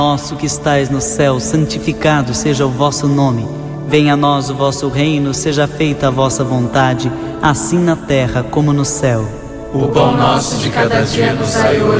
Nosso que estais no céu, santificado seja o vosso nome. Venha a nós o vosso reino, seja feita a vossa vontade, assim na terra como no céu. O pão nosso de cada dia nos dai hoje.